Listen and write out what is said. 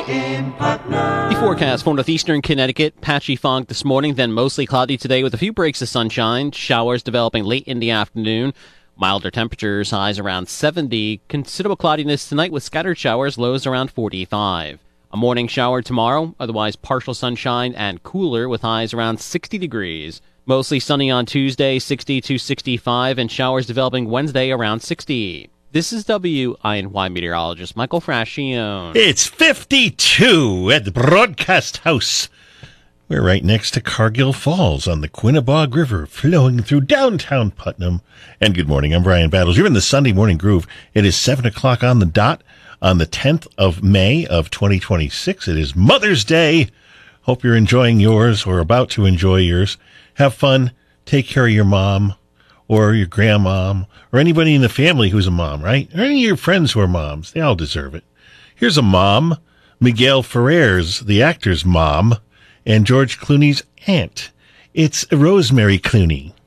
in Putnam. The forecast for northeastern Connecticut, patchy fog this morning, then mostly cloudy today with a few breaks of sunshine. Showers developing late in the afternoon. Milder temperatures, highs around 70. Considerable cloudiness tonight with scattered showers, lows around 45. A morning shower tomorrow, otherwise partial sunshine and cooler with highs around 60 degrees. Mostly sunny on Tuesday, 60 to 65, and showers developing Wednesday around 60. This is WINY meteorologist Michael Frascione. It's 52 at the Broadcast House. We're right next to Cargill Falls on the Quinnebog River, flowing through downtown Putnam. And good morning, I'm Brian Battles. You're in the Sunday Morning Groove. It is 7 o'clock on the dot on the 10th of May of 2026. It is Mother's Day. Hope you're enjoying yours or about to enjoy yours. Have fun. Take care of your mom or your grandmom or anybody in the family who's a mom, right? Or any of your friends who are moms. They all deserve it. Here's a mom, Miguel Ferrer's, the actor's mom, and George Clooney's aunt. It's Rosemary Clooney.